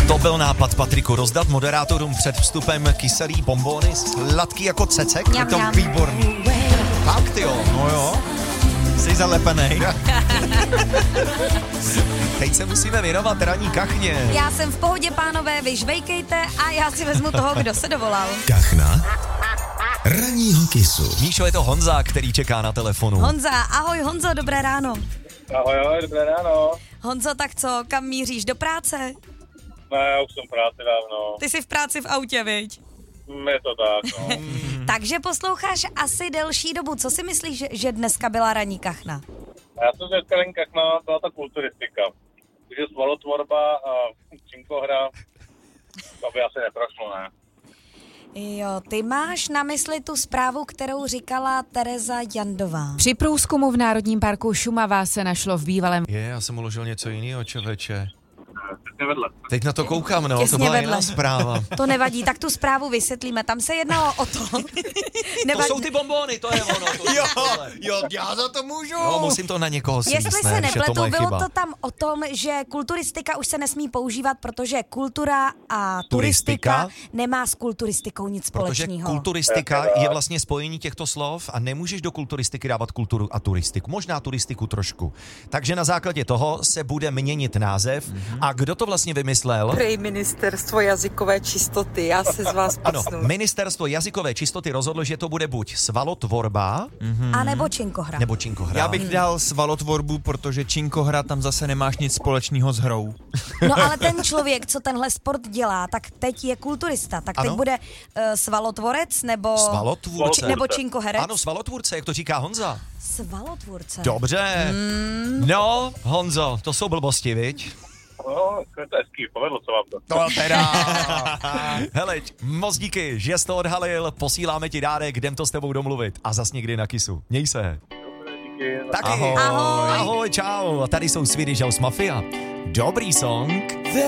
To byl nápad, Patriku, rozdat moderátorům před vstupem kyselý bonbony, sladký jako cecek. Je to výborný. Fakt jo. No jo. Jsi zalepenej. Teď se musíme věnovat ranní kachně. Já jsem v pohodě, pánové, vy žvejkejte a já si vezmu toho, kdo se dovolal. Kachna ranního Kissu. Míšo, je to Honza, který čeká na telefonu. Honza, ahoj Honzo, dobré ráno. Ahoj, dobré ráno. Honzo, tak co, kam míříš, do práce? Ne, já už jsem v práci dávno. Ty jsi v práci v autě, viď? Je to tak, no. Takže posloucháš asi delší dobu. Co si myslíš, že dneska byla ranní kachna? Já jsem dneska jen kachna, byla ta kulturistika. Takže svalotvorba a činkohra, to by asi neprošlo, ne? Jo, ty máš na mysli tu zprávu, kterou říkala Tereza Jandová. Při průzkumu v Národním parku Šumava se našlo v bývalém... Já jsem uložil něco jiného, člověče. Přesně vedle. Teď na to koukám, no, Těsně to byla vedle. jiná zpráva. To nevadí, tak tu zprávu vysvětlíme. Tam se jednalo o to. To jsou ty bonbony, to je ono. Jo, já za to můžu. No, musím to na někoho svíst, Jestli ne, se že nepletu, to moje bylo chyba. to tam o tom, že kulturistika už se nesmí používat, protože kultura a turistika nemá s kulturistikou nic Protože společného. kulturistika je vlastně spojení těchto slov a nemůžeš do kulturistiky dávat kulturu a turistiku. Možná turistiku trošku. Takže na základě toho se bude měnit název. A kdo to vlastně vymyslel? Prej ministerstvo jazykové čistoty, já se z vás Ano, picnu. ministerstvo jazykové čistoty rozhodlo, že to bude buď svalotvorba, A nebo činkohra. nebo činkohra. Já bych dal svalotvorbu, protože činkohra tam zase nemáš nic společného s hrou. No ale ten člověk, co tenhle sport dělá, tak teď je kulturista. Tak teď Ano. bude svalotvorec nebo... Svalotvůrce. Nebo činkoherec. Ano, svalotvůrce, jak to říká Honza. Svalotvůrce. Dobře. No, Honzo, to jsou blbosti, viď? No, to je hezký, povedlo se vám to. To teda. Hele, moc díky, že jsi to odhalil, posíláme ti dárek, jdem to s tebou domluvit a zas někdy na Kissu. Měj se. Díky. Taky. Ahoj. Ahoj. Ahoj, čau. A tady jsou Swedish House Mafia. Dobrý song.